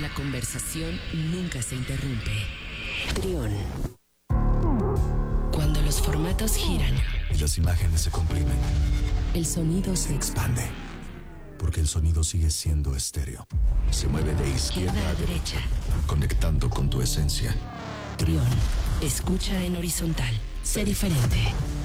La conversación nunca se interrumpe. Trión. Cuando los formatos giran y las imágenes se comprimen, el sonido se expande. Porque el sonido sigue siendo estéreo. Se mueve de izquierda a derecha, conectando con tu esencia. Trión. Escucha en horizontal. Sé diferente.